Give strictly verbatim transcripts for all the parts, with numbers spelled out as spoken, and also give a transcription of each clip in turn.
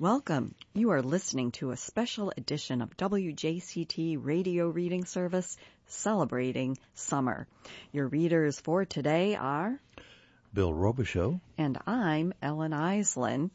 Welcome. You are listening to a special edition of W J C T Radio Reading Service celebrating summer. Your readers for today are Bill Robichaux and I'm Ellen Islin.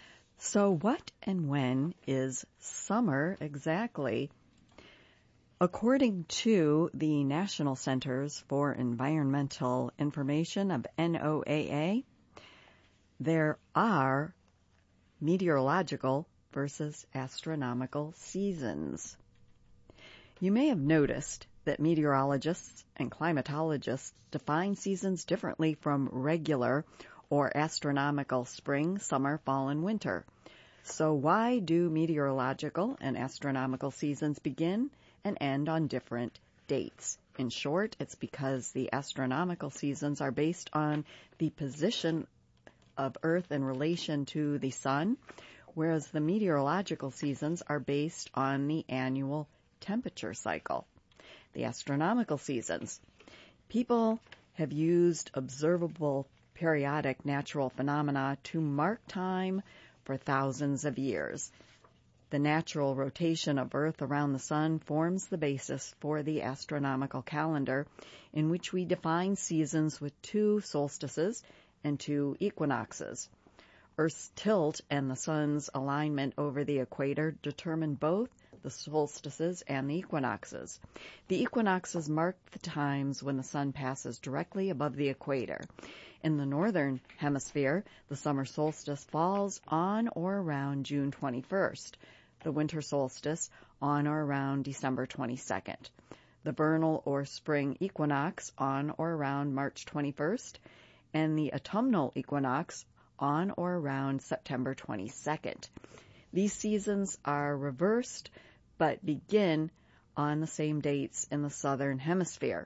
So what and when is summer exactly? According to the National Centers for Environmental Information of N O A A, there are meteorological versus astronomical seasons. You may have noticed that meteorologists and climatologists define seasons differently from regular or astronomical spring, summer, fall, and winter. So why do meteorological and astronomical seasons begin and end on different dates? In short, it's because the astronomical seasons are based on the position of Earth in relation to the sun, whereas the meteorological seasons are based on the annual temperature cycle. The astronomical seasons. People have used observable periodic natural phenomena to mark time for thousands of years. The natural rotation of Earth around the sun forms the basis for the astronomical calendar, in which we define seasons with two solstices and two equinoxes. Earth's tilt and the sun's alignment over the equator determine both the solstices and the equinoxes. The equinoxes mark the times when the sun passes directly above the equator. In the northern hemisphere, the summer solstice falls on or around June twenty-first, the winter solstice on or around December twenty-second, the vernal or spring equinox on or around March twenty-first, and the autumnal equinox on or around September twenty-second. These seasons are reversed but begin on the same dates in the southern hemisphere.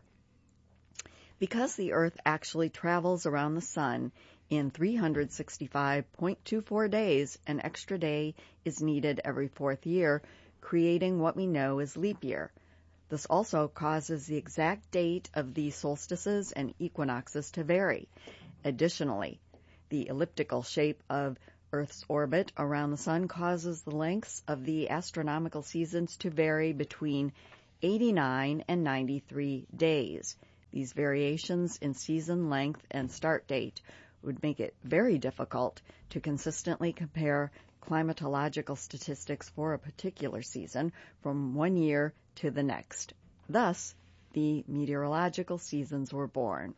Because the Earth actually travels around the sun in three hundred sixty-five point two four days, an extra day is needed every fourth year, creating what we know as leap year. This also causes the exact date of the solstices and equinoxes to vary. Additionally, the elliptical shape of Earth's orbit around the sun causes the lengths of the astronomical seasons to vary between eighty-nine and ninety-three days. These variations in season length and start date would make it very difficult to consistently compare climatological statistics for a particular season from one year to the next. Thus, the meteorological seasons were born.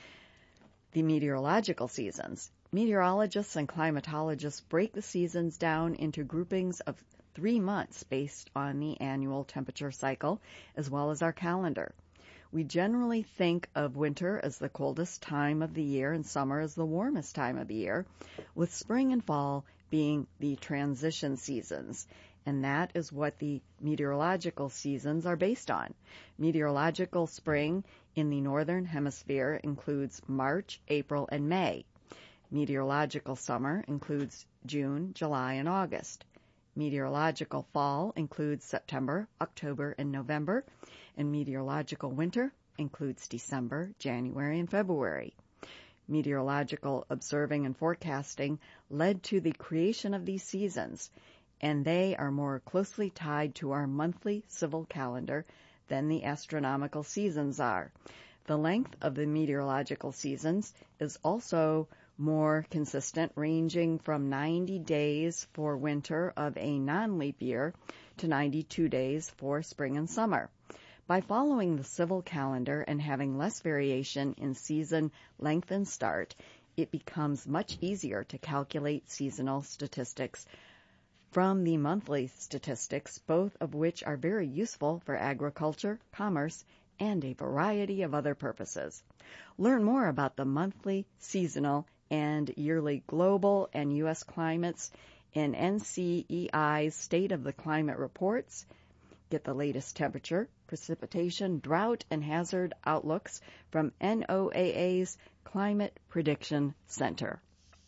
The meteorological seasons. Meteorologists and climatologists break the seasons down into groupings of three months based on the annual temperature cycle as well as our calendar. We generally think of winter as the coldest time of the year and summer as the warmest time of the year, with spring and fall being the transition seasons. And that is what the meteorological seasons are based on. Meteorological spring in the northern hemisphere includes March, April, and May. Meteorological summer includes June, July, and August. Meteorological fall includes September, October, and November. And meteorological winter includes December, January, and February. Meteorological observing and forecasting led to the creation of these seasons, and they are more closely tied to our monthly civil calendar than the astronomical seasons are. The length of the meteorological seasons is also more consistent, ranging from ninety days for winter of a non-leap year to ninety-two days for spring and summer. By following the civil calendar and having less variation in season length and start, it becomes much easier to calculate seasonal statistics from the monthly statistics, both of which are very useful for agriculture, commerce, and a variety of other purposes. Learn more about the monthly, seasonal, and yearly global and U S climates in N C E I's State of the Climate reports. Get the latest temperature, precipitation, drought, and hazard outlooks from N O A A's Climate Prediction Center.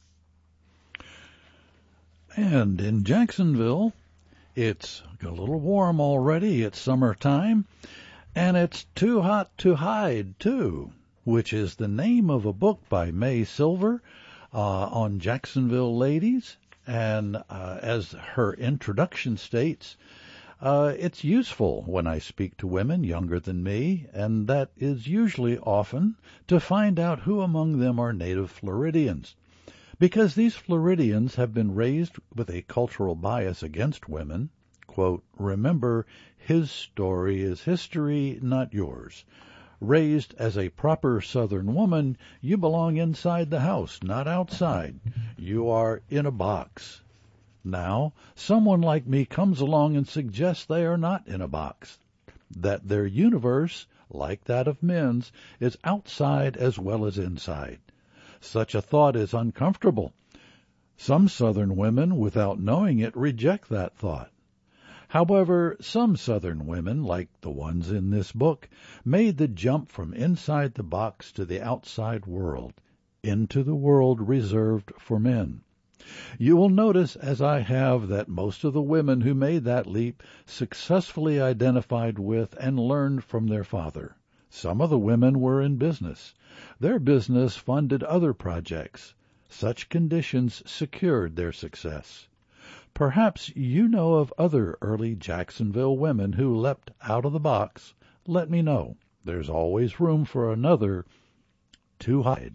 And in Jacksonville, it's a little warm already. It's summertime, and it's too hot to hide, too, which is the name of a book by May Silver uh, on Jacksonville ladies. And uh, as her introduction states, uh, it's useful when I speak to women younger than me, and that is usually often to find out who among them are native Floridians, because these Floridians have been raised with a cultural bias against women. Quote, remember, his story is history, not yours. Raised as a proper Southern woman, you belong inside the house, not outside. You are in a box. Now, someone like me comes along and suggests they are not in a box, that their universe, like that of men's, is outside as well as inside. Such a thought is uncomfortable. Some Southern women, without knowing it, reject that thought. However, some Southern women, like the ones in this book, made the jump from inside the box to the outside world, into the world reserved for men. You will notice, as I have, that most of the women who made that leap successfully identified with and learned from their father. Some of the women were in business. Their business funded other projects. Such conditions secured their success. Perhaps you know of other early Jacksonville women who leapt out of the box. Let me know. There's always room for another to hide.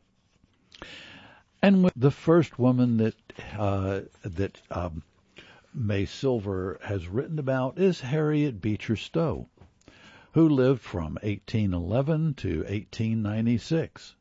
And the first woman that uh, that um, May Silver has written about is Harriet Beecher Stowe, who lived from eighteen eleven to eighteen ninety-six.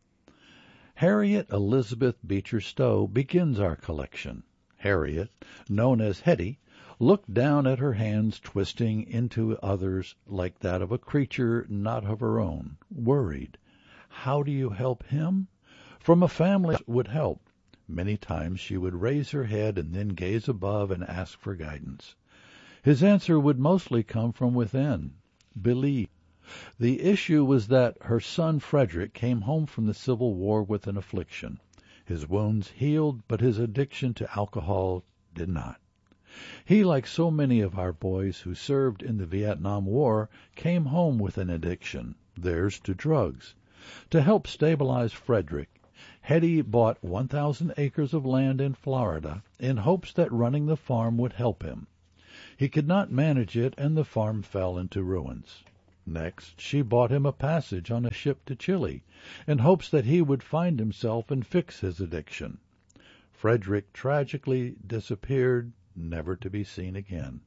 Harriet Elizabeth Beecher Stowe begins our collection. Harriet, known as Hetty, looked down at her hands twisting into others like that of a creature not of her own, worried. How do you help him? From a family that would help. Many times she would raise her head and then gaze above and ask for guidance. His answer would mostly come from within. Believe. The issue was that her son Frederick came home from the Civil War with an affliction. His wounds healed, but his addiction to alcohol did not. He, like so many of our boys who served in the Vietnam War, came home with an addiction, theirs to drugs. To help stabilize Frederick, Hetty bought one thousand acres of land in Florida in hopes that running the farm would help him. He could not manage it, and the farm fell into ruins. Next, she bought him a passage on a ship to Chile, in hopes that he would find himself and fix his addiction. Frederick tragically disappeared, never to be seen again.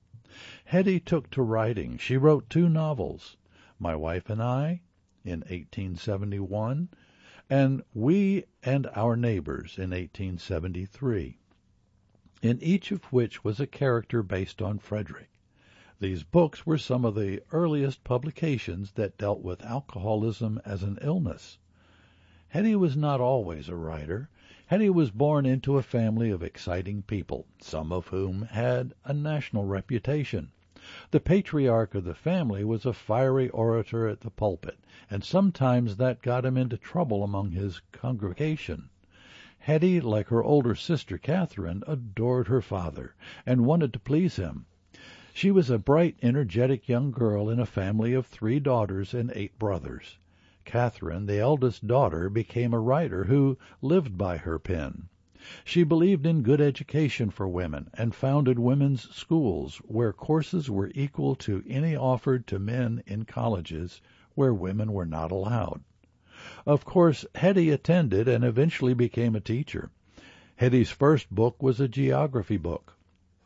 Hetty took to writing. She wrote two novels, My Wife and I, in eighteen seventy-one, and We and Our Neighbors in eighteen seventy-three, in each of which was a character based on Frederick. These books were some of the earliest publications that dealt with alcoholism as an illness. Hetty was not always a writer. Hetty was born into a family of exciting people, some of whom had a national reputation. The patriarch of the family was a fiery orator at the pulpit, and sometimes that got him into trouble among his congregation. Hetty, like her older sister Catherine, adored her father and wanted to please him. She was a bright, energetic young girl in a family of three daughters and eight brothers. Catherine, the eldest daughter, became a writer who lived by her pen. She believed in good education for women and founded women's schools where courses were equal to any offered to men in colleges where women were not allowed. Of course, Hetty attended and eventually became a teacher. Hetty's first book was a geography book.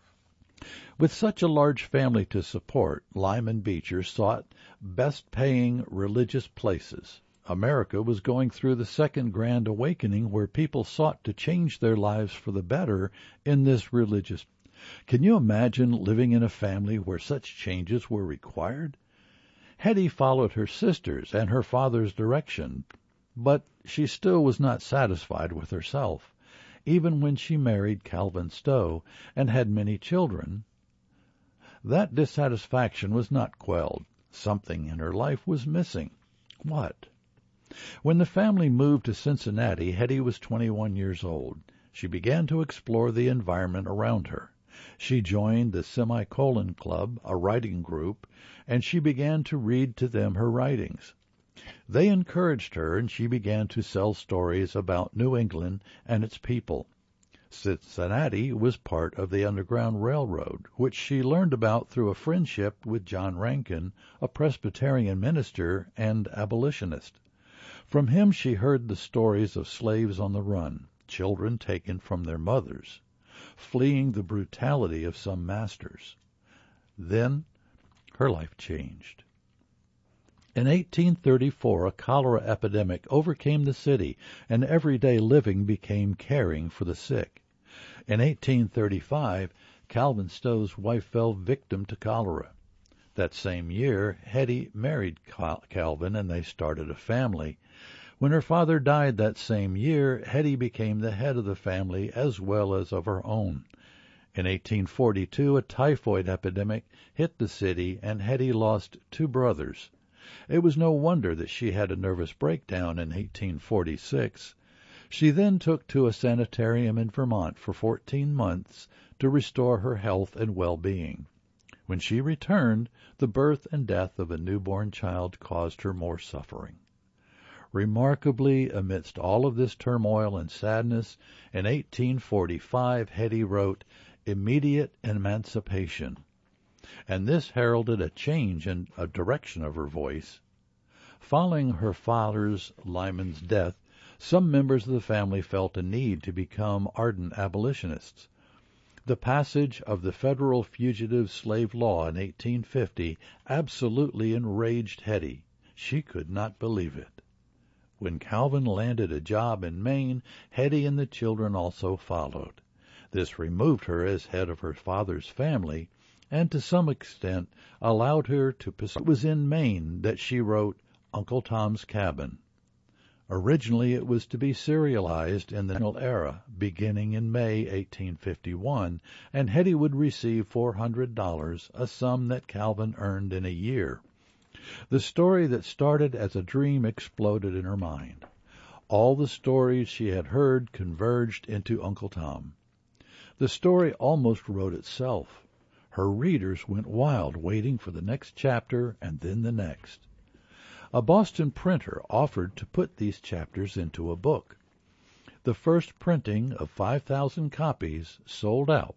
With such a large family to support, Lyman Beecher sought best-paying religious places. America was going through the Second Grand Awakening, where people sought to change their lives for the better in this religious. Can you imagine living in a family where such changes were required? Hetty followed her sisters and her father's direction, but she still was not satisfied with herself. Even when she married Calvin Stowe and had many children, that dissatisfaction was not quelled. Something in her life was missing. What? When the family moved to Cincinnati, Hetty was twenty-one years old. She began to explore the environment around her. She joined the Semicolon Club, a writing group, and she began to read to them her writings. They encouraged her, and she began to sell stories about New England and its people. Cincinnati was part of the Underground Railroad, which she learned about through a friendship with John Rankin, a Presbyterian minister and abolitionist. From him she heard the stories of slaves on the run, children taken from their mothers, fleeing the brutality of some masters. Then her life changed. In eighteen thirty-four, a cholera epidemic overcame the city, and everyday living became caring for the sick. In eighteen thirty-five, Calvin Stowe's wife fell victim to cholera. That same year, Hetty married Calvin, and they started a family. When her father died that same year, Hetty became the head of the family as well as of her own. In eighteen forty-two, a typhoid epidemic hit the city, and Hetty lost two brothers. It was no wonder that she had a nervous breakdown in eighteen forty-six. She then took to a sanitarium in Vermont for fourteen months to restore her health and well-being. When she returned, the birth and death of a newborn child caused her more suffering. Remarkably, amidst all of this turmoil and sadness, in eighteen forty-five Hetty wrote Immediate Emancipation, and this heralded a change in a direction of her voice. Following her father's, Lyman's, death, some members of the family felt a need to become ardent abolitionists. The passage of the federal fugitive slave law in eighteen fifty absolutely enraged Hetty. She could not believe it. When Calvin landed a job in Maine, Hetty and the children also followed. This removed her as head of her father's family, and to some extent allowed her to pursue. It was in Maine that she wrote Uncle Tom's Cabin. Originally it was to be serialized in the national era, beginning in May eighteen fifty-one, and Hetty would receive four hundred dollars, a sum that Calvin earned in a year. The story that started as a dream exploded in her mind. All the stories she had heard converged into Uncle Tom. The story almost wrote itself. Her readers went wild, waiting for the next chapter and then the next. A Boston printer offered to put these chapters into a book. The first printing of five thousand copies sold out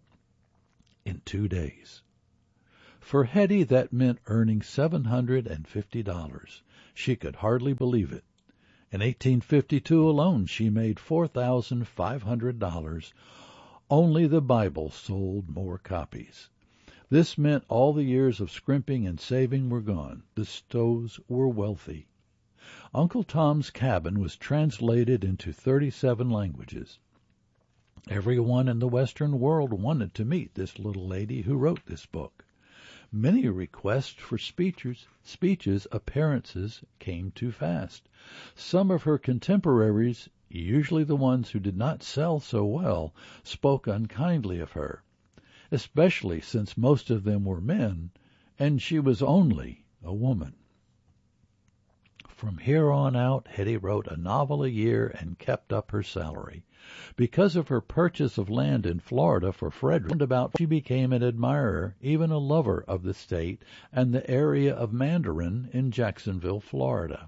in two days. For Hetty, that meant earning seven hundred fifty dollars. She could hardly believe it. In eighteen fifty-two alone, she made four thousand five hundred dollars. Only the Bible sold more copies. This meant all the years of scrimping and saving were gone. The Stows were wealthy. Uncle Tom's Cabin was translated into thirty-seven languages. Everyone in the Western world wanted to meet this little lady who wrote this book. Many requests for speeches, speeches, appearances came too fast. Some of her contemporaries, usually the ones who did not sell so well, spoke unkindly of her, especially since most of them were men, and she was only a woman. From here on out, Hetty wrote a novel a year and kept up her salary. Because of her purchase of land in Florida for Frederick, about she became an admirer, even a lover of the state and the area of Mandarin in Jacksonville, Florida.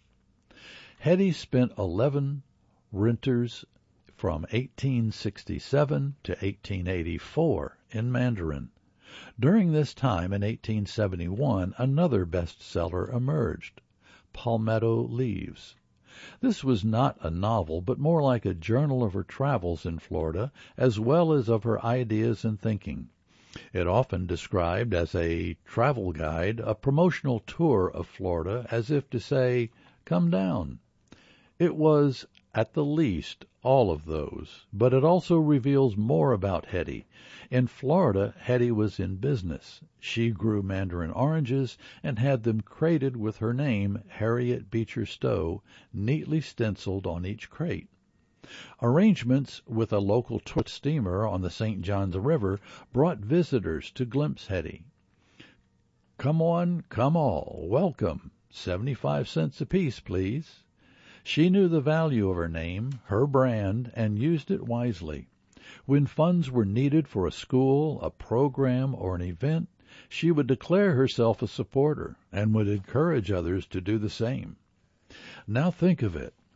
Hetty spent eleven winters from eighteen sixty-seven to eighteen eighty-four in Mandarin. During this time, in eighteen seventy-one, another bestseller emerged, Palmetto Leaves. This was not a novel, but more like a journal of her travels in Florida, as well as of her ideas and thinking. It often described as a travel guide, a promotional tour of Florida, as if to say, come down. It was, at the least, all of those, but it also reveals more about Hetty. In Florida, Hetty was in business. She grew mandarin oranges and had them crated with her name, Harriet Beecher Stowe, neatly stenciled on each crate. Arrangements with a local tourist steamer on the Saint Johns River brought visitors to glimpse Hetty. Come on, come all, welcome, seventy-five cents apiece, please. She knew the value of her name, her brand, and used it wisely. When funds were needed for a school, a program, or an event, she would declare herself a supporter and would encourage others to do the same. Now think of it.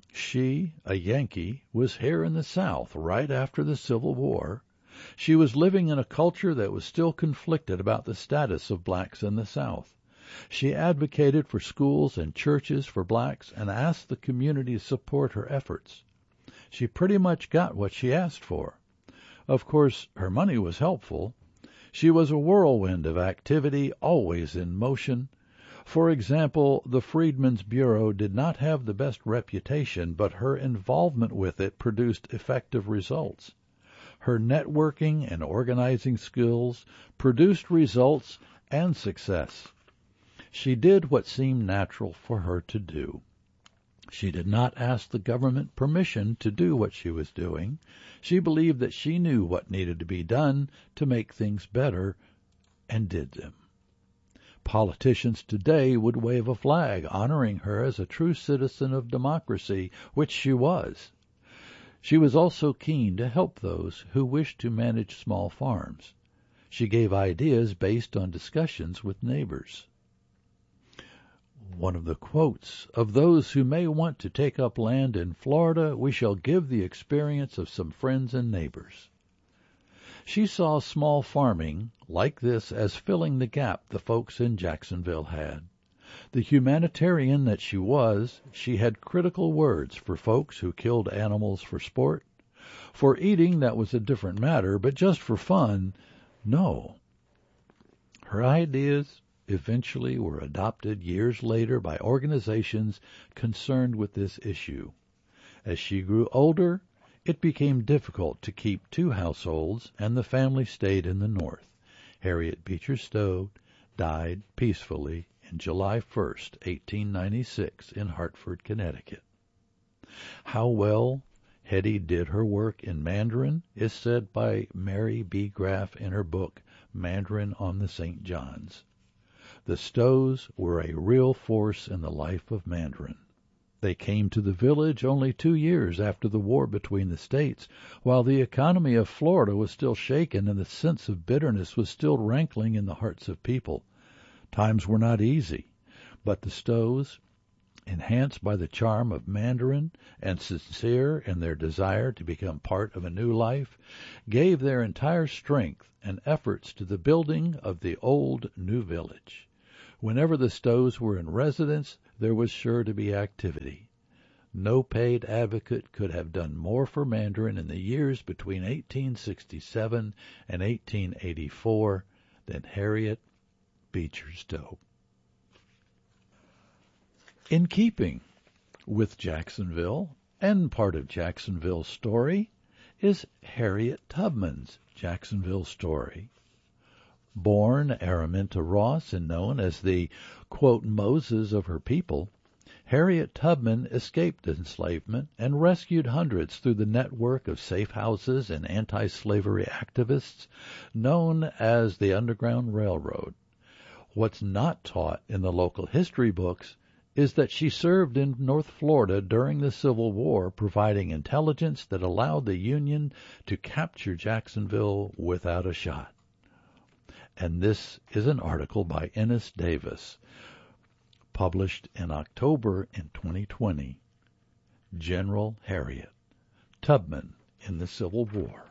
She, a Yankee, was here in the South right after the Civil War. She was living in a culture that was still conflicted about the status of blacks in the South. She advocated for schools and churches for blacks and asked the community to support her efforts. She pretty much got what she asked for. Of course, her money was helpful. She was a whirlwind of activity, always in motion. For example, the Freedmen's Bureau did not have the best reputation, but her involvement with it produced effective results. Her networking and organizing skills produced results and success. She did what seemed natural for her to do. She did not ask the government permission to do what she was doing. She believed that she knew what needed to be done to make things better, and did them. Politicians today would wave a flag honoring her as a true citizen of democracy, which she was. She was also keen to help those who wished to manage small farms. She gave ideas based on discussions with neighbors. One of the quotes, "Of those who may want to take up land in Florida, we shall give the experience of some friends and neighbors." She saw small farming like this as filling the gap the folks in Jacksonville had. The humanitarian that she was, she had critical words for folks who killed animals for sport. For eating, that was a different matter, but just for fun, no. Her ideas eventually were adopted years later by organizations concerned with this issue. As she grew older, it became difficult to keep two households, and the family stayed in the North. Harriet Beecher Stowe died peacefully on July first, eighteen ninety-six, in Hartford, Connecticut. How well Hetty did her work in Mandarin is said by Mary B. Graff in her book, Mandarin on the Saint Johns. The Stowes were a real force in the life of Mandarin. They came to the village only two years after the war between the states, while the economy of Florida was still shaken and the sense of bitterness was still rankling in the hearts of people. Times were not easy, but the Stowes, enhanced by the charm of Mandarin and sincere in their desire to become part of a new life, gave their entire strength and efforts to the building of the old new village. Whenever the Stowes were in residence, there was sure to be activity. No paid advocate could have done more for Mandarin in the years between eighteen sixty-seven and eighteen eighty-four than Harriet Beecher Stowe. In keeping with Jacksonville, and part of Jacksonville's story, is Harriet Tubman's Jacksonville story. Born Araminta Ross and known as the, quote, Moses of her people, Harriet Tubman escaped enslavement and rescued hundreds through the network of safe houses and anti-slavery activists known as the Underground Railroad. What's not taught in the local history books is that she served in North Florida during the Civil War, providing intelligence that allowed the Union to capture Jacksonville without a shot. And this is an article by Ennis Davis, published in October in twenty twenty. General Harriet Tubman in the Civil War.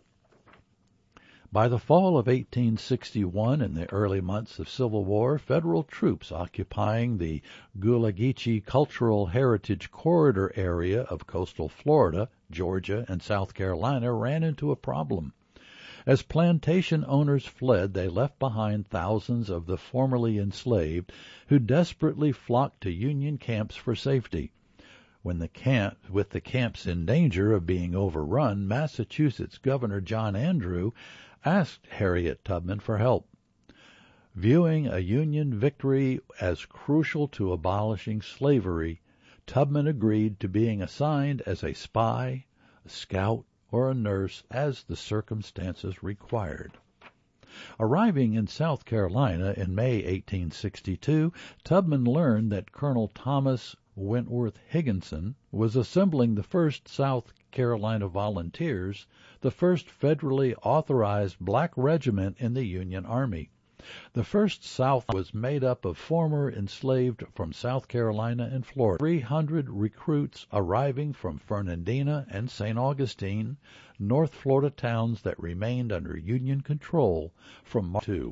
By the fall of eighteen sixty-one, in the early months of Civil War, federal troops occupying the Gullah Geechee Cultural Heritage Corridor area of coastal Florida, Georgia, and South Carolina ran into a problem. As plantation owners fled, they left behind thousands of the formerly enslaved who desperately flocked to Union camps for safety. When the camp, with the camps in danger of being overrun, Massachusetts Governor John Andrew asked Harriet Tubman for help. Viewing a Union victory as crucial to abolishing slavery, Tubman agreed to being assigned as a spy, a scout, or a nurse as the circumstances required. Arriving in South Carolina in May eighteen sixty-two, Tubman learned that Colonel Thomas Wentworth Higginson was assembling the first South Carolina Volunteers, the first federally authorized black regiment in the Union Army. The First South was made up of former enslaved from South Carolina and Florida, three hundred recruits arriving from Fernandina and Saint Augustine, North Florida towns that remained under Union control from March second.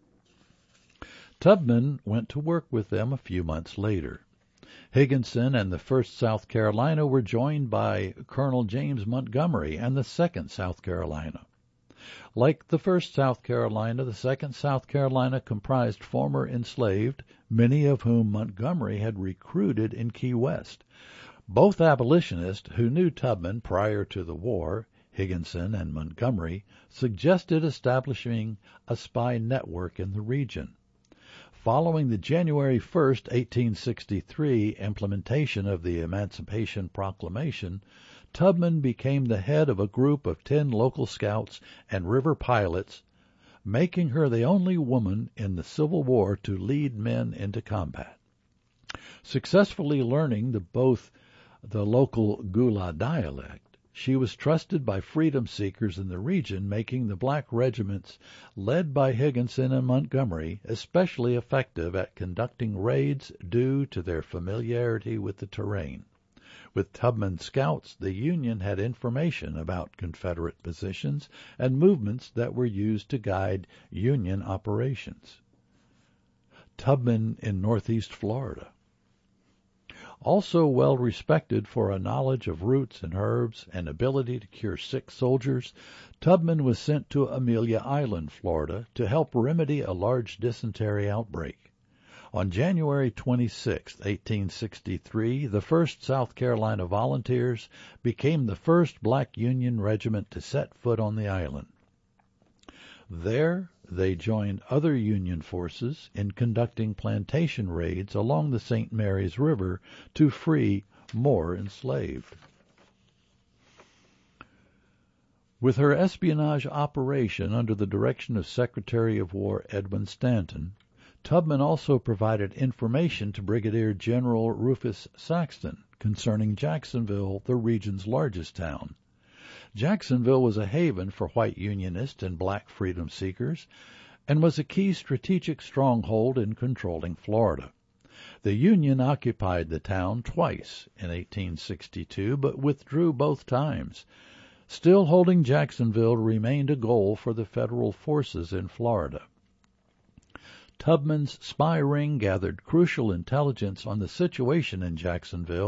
Tubman went to work with them a few months later. Higginson and the First South Carolina were joined by Colonel James Montgomery and the Second South Carolina. Like the First South Carolina, the Second South Carolina comprised former enslaved, many of whom Montgomery had recruited in Key West. Both abolitionists who knew Tubman prior to the war, Higginson and Montgomery, suggested establishing a spy network in the region. Following the January first, eighteen sixty-three implementation of the Emancipation Proclamation, Tubman became the head of a group of ten local scouts and river pilots, making her the only woman in the Civil War to lead men into combat. Successfully learning the, both the local Gula dialect, she was trusted by freedom seekers in the region, making the black regiments led by Higginson and Montgomery especially effective at conducting raids due to their familiarity with the terrain. With Tubman's scouts, the Union had information about Confederate positions and movements that were used to guide Union operations. Tubman in Northeast Florida. Also well respected for a knowledge of roots and herbs and ability to cure sick soldiers, Tubman was sent to Amelia Island, Florida, to help remedy a large dysentery outbreak. On January twenty-sixth, eighteen sixty-three, the First South Carolina Volunteers became the first black Union regiment to set foot on the island. There, they joined other Union forces in conducting plantation raids along the Saint Mary's River to free more enslaved. With her espionage operation under the direction of Secretary of War Edwin Stanton, Tubman also provided information to Brigadier General Rufus Saxton concerning Jacksonville, the region's largest town. Jacksonville was a haven for white Unionists and black freedom seekers and was a key strategic stronghold in controlling Florida. The Union occupied the town twice in eighteen sixty-two, but withdrew both times. Still holding Jacksonville remained a goal for the Federal forces in Florida. Tubman's spy ring gathered crucial intelligence on the situation in Jacksonville